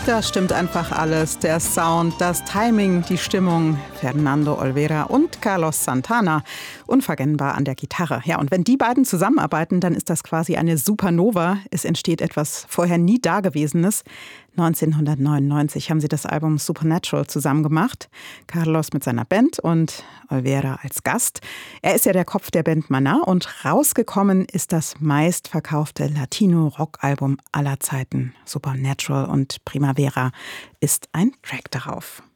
Da stimmt einfach alles. Der Sound, das Timing, die Stimmung. Fernando Olvera und Carlos Santana. Unverkennbar an der Gitarre. Ja, und wenn die beiden zusammenarbeiten, dann ist das quasi eine Supernova. Es entsteht etwas vorher nie Dagewesenes. 1999 haben sie das Album Supernatural zusammen gemacht. Carlos mit seiner Band und Olvera als Gast. Er ist ja der Kopf der Band Maná und rausgekommen ist das meistverkaufte Latino-Rock-Album aller Zeiten. Supernatural und Primavera ist ein Track darauf.